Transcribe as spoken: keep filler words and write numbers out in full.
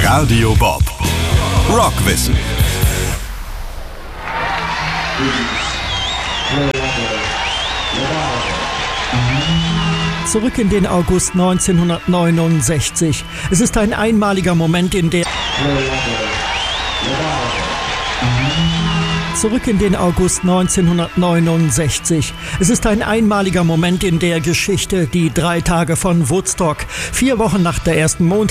Radio Bob. Rockwissen. Zurück in den August neunzehnhundertneunundsechzig. Es ist ein einmaliger Moment, in der... Zurück in den August neunzehnhundertneunundsechzig. Es ist ein einmaliger Moment in der Geschichte, die drei Tage von Woodstock. Vier Wochen nach der ersten Mond